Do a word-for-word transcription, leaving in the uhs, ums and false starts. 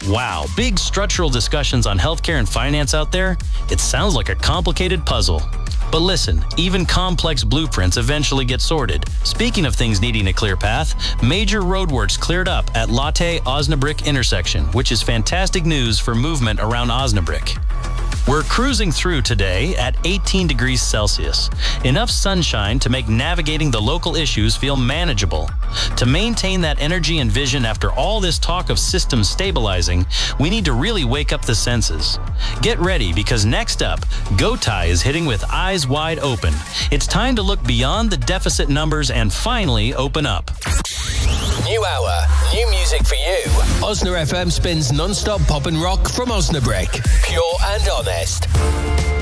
Wow, big structural discussions on healthcare and finance out there? It sounds like a complicated puzzle. But listen, even complex blueprints eventually get sorted. Speaking of things needing a clear path, major roadworks cleared up at Lotte Osnabrück intersection, which is fantastic news for movement around Osnabrück. We're cruising through today at eighteen degrees Celsius. Enough sunshine to make navigating the local issues feel manageable. To maintain that energy and vision after all this talk of systems stabilizing, we need to really wake up the senses. Get ready, because next up, Gotye is hitting with eyes wide open. It's time to look beyond the deficit numbers and finally open up. New hour, new music for you. Osna F M spins non-stop pop and rock from Osnabrück. Pure and honest.